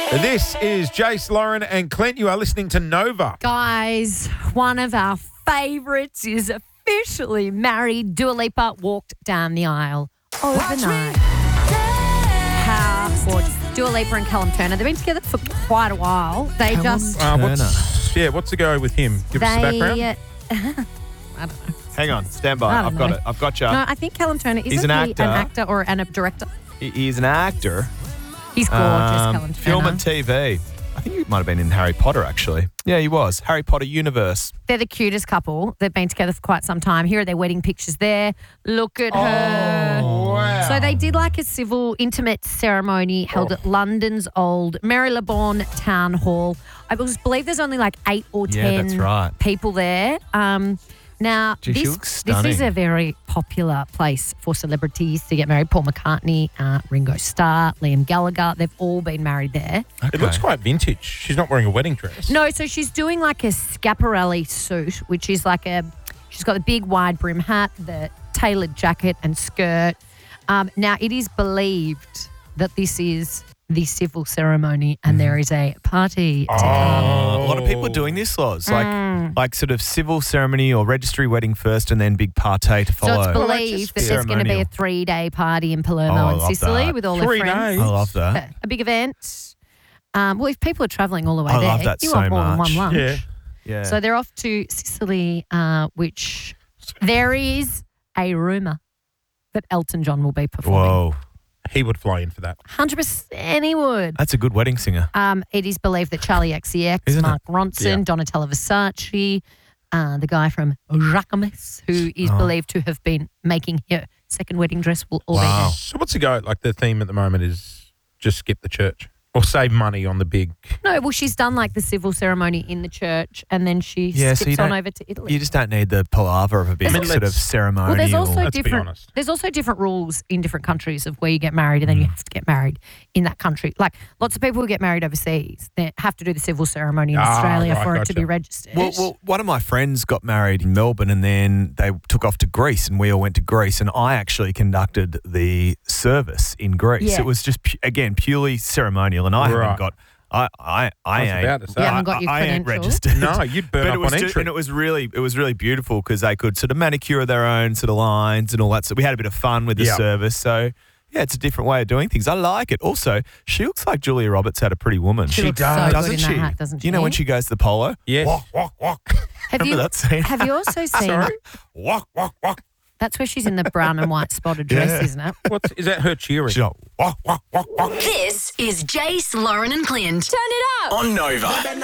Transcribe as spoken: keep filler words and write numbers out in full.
This is Jace, Lauren and Clint. You are listening to Nova. Guys, one of our favourites is officially married. Dua Lipa walked down the aisle overnight. How gorgeous. Dua Lipa and Callum Turner, they've been together for quite a while. They Callum just... Uh, what's, yeah, what's the go with him? Give us the background. They, I don't know. Hang on, stand by. I don't I've got know. it. I've got you. No, I think Callum Turner, isn't He's an he actor. an actor or an, a director? He- He's an actor. He's gorgeous, Um, Callum Turner. Film and T V. I think he might have been in Harry Potter, actually. Yeah, he was. Harry Potter universe. They're the cutest couple. They've been together for quite some time. Here are their wedding pictures there. Look at her. Wow. So they did like a civil intimate ceremony held at London's old Marylebone Town Hall. I was believe there's only like eight or Yeah, ten that's right. people there. Um, now, Gee, she this, looks this is stunning. a very popular place for celebrities to get married. Paul McCartney, uh, Ringo Starr, Liam Gallagher, they've all been married there. It looks quite vintage. She's not wearing a wedding dress. No, so she's doing like a Schiaparelli suit, which is like a, she's got the big wide brim hat, the tailored jacket and skirt. Um, now, it is believed that this is the civil ceremony and there is a party to come. Uh, a lot of people are doing this, Loz. Like, Mm. like sort of civil ceremony or registry wedding first and then big party to follow. So it's Well, that believed just that there's going to be a ceremonial. three-day party in Oh, Palermo I and love Sicily that. with all Three their friends. days. I love that. A big event. Um, well, if people are travelling all the way I there, love that you so want more much. than one lunch. Yeah. Yeah. So they're off to Sicily, uh, which there is a rumour that Elton John will be performing. Whoa. He would fly in for that. one hundred percent he would. That's a good wedding singer. Um, it is believed that Charlie X C X, Isn't Mark Ronson, Yeah. Donatella Versace, uh, the guy from Jacquemus, who is Oh. believed to have been making her second wedding dress, will all Wow. So what's the go? Like the theme at the moment is just skip the church or save money on the big. be there. No, well, she's done like the civil ceremony in the church and then she Yeah, so skips you on don't- over to Italy. You just don't need the palaver of a big I mean, sort of let's- ceremonial. Well, there's also Let's be different. honest. There's also different rules in different countries of where you get married, and then Mm. you have to get married in that country. Like lots of people who get married overseas, they have to do the civil ceremony in Ah, Australia right, for it to be gotcha. registered. Well, well, one of my friends got married in Melbourne and then they took off to Greece and we all went to Greece and I actually conducted the service in Greece. Yeah. It was just, pu- again, purely ceremonial and I Right. haven't got, I, I, I I was ain't, about to say. You haven't got I, your I ain't credentials? registered. No, you'd burn But up it was on ju- entry. and it was really, it was really beautiful because they could sort of manicure their own sort of lines and all that. So we had a bit of fun with the Yeah. service. So yeah, it's a different way of doing things. I like it. Also, she looks like Julia Roberts had a pretty woman. she, she looks does. so doesn't good she? in that hat, doesn't she? You know when she goes to the polo? Yes. Walk, walk, walk. have Remember you that scene? have you also seen? Sorry? Walk, walk, walk. That's where she's in the brown and white spotted dress, Yeah. isn't it? What's is that her cheering? She's like, walk, walk, walk, walk. This is Jace, Lauren and Clint. Turn it up. On Nova.